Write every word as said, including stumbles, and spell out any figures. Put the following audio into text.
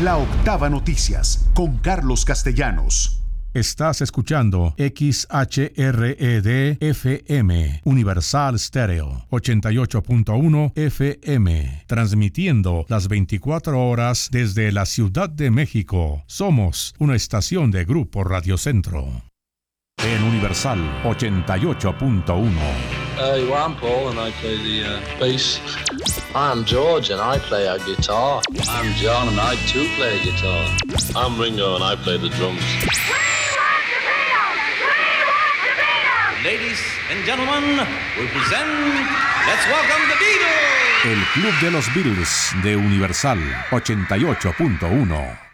La Octava Noticias, con Carlos Castellanos. Estás escuchando X H R E D F M, Universal Stereo, ochenta y ocho punto uno F M, transmitiendo las veinticuatro horas desde la Ciudad de México. Somos una estación de Grupo Radio Centro. En Universal ochenta y ocho punto uno. Uh, well, I'm Paul and I play the uh, bass. I'm George and I play a guitar. I'm John and I too play a guitar. I'm Ringo and I play the drums. We want the Beatles! We want the Beatles! Ladies and gentlemen, we present Let's Welcome the Beatles. El Club de los Beatles de Universal ochenta y ocho punto uno.